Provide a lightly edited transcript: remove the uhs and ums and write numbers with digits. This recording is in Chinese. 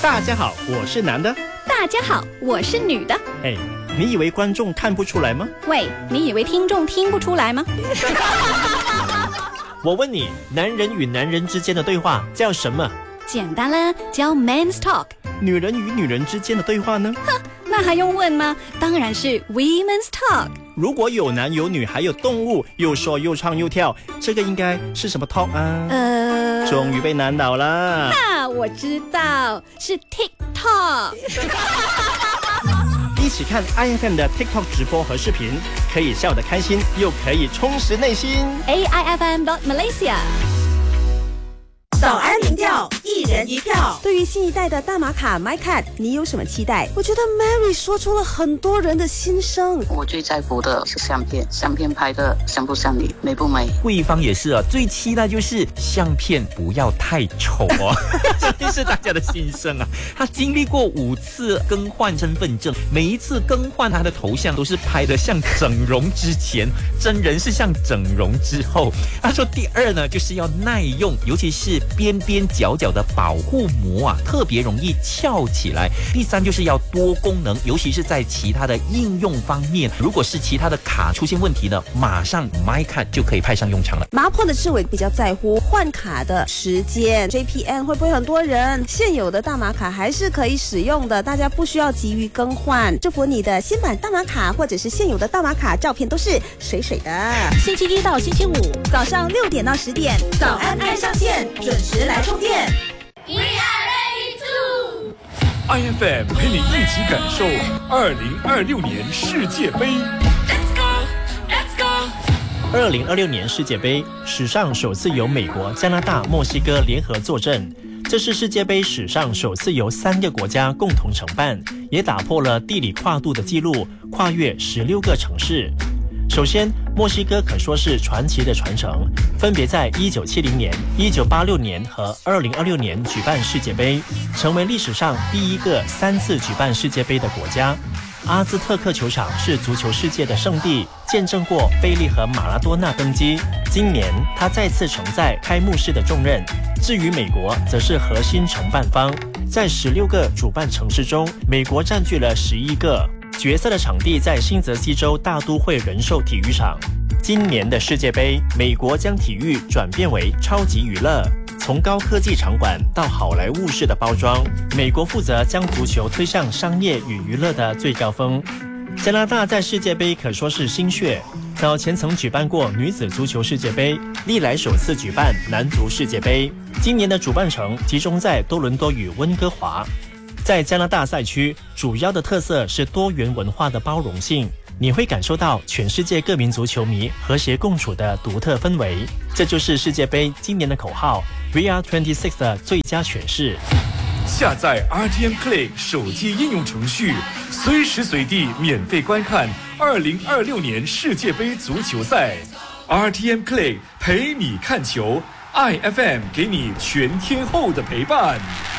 大家好，我是男的。 大家好，我是女的。 哎，你以为观众看不出来吗？ 喂，你以为听众听不出来吗？ 我问你，男人与男人之间的对话叫什么？ 简单啦，叫 men's talk。 女人与女人之间的对话呢？ 哼，那还用问吗？当然是 women's talk。 如果有男有女还有动物，又说又唱又跳，这个应该是什么 talk 啊？终于被难倒了。 我知道，是 TikTok。 一起看 IFM 的 TikTok 直播和视频，可以笑得开心，又可以充实内心。 AIFM.Malaysia。 早安民调，一人一票。对于新一代的大马卡 MyCard， 你有什么期待？我觉得 Mary 说出了很多人的心声。 我最在乎的是相片，相片拍的像不像你，美不美？ 贵方也是啊，最期待就是相片不要太丑哦。这是大家的心声啊。他经历过5次更换身份证，每一次更换他的头像都是拍得像整容之前，真人是像整容之后。他说第二呢，就是要耐用，尤其是边边角角的保护膜啊，特别容易翘起来。第三就是要多功能，尤其是在其他的应用方面，如果是其他的卡出现问题呢，马上 MyCard 就可以派上用场了。 麻坡的志伟比较在乎换卡的时间 ，JPN 会不会很多人？现有的大马卡还是可以使用的，大家不需要急于更换。祝福你的新版大马卡或者是现有的大马卡照片都是水水的。 星期一到星期五早上6点到10点，早安爱上线，准时来充电。 We are ready to IFM 陪你一起感受2026年世界杯。 Let's go, let's go。 2026年世界杯史上首次由美国、加拿大、墨西哥联合坐镇，这是世界杯史上首次由3个国家共同承办，也打破了地理跨度的记录，跨越16个城市。首先，墨西哥可说是传奇的传承，分别在1970年、1986年和2026年举办世界杯，成为历史上第一个3次举办世界杯的国家。阿兹特克球场是足球世界的圣地，见证过贝利和马拉多纳登基。今年他再次承载开幕式的重任。至于美国，则是核心承办方，在16个主办城市中，美国占据了11个。决赛的场地在新泽西州大都会人寿体育场。今年的世界杯，美国将体育转变为超级娱乐，从高科技场馆到好莱坞式的包装，美国负责将足球推向商业与娱乐的最高峰。加拿大在世界杯可说是新血，早前曾举办过女子足球世界杯，历来首次举办男足世界杯。今年的主办城集中在多伦多与温哥华。在加拿大赛区，主要的特色是多元文化的包容性，你会感受到全世界各民族球迷和谐共处的独特氛围。这就是世界杯今年的口号 VR26 的最佳诠释。 下载 RTM Play 手机应用程序，随时随地免费观看2026年世界杯足球赛。RTM Play 陪你看球，IFM 给你全天候的陪伴。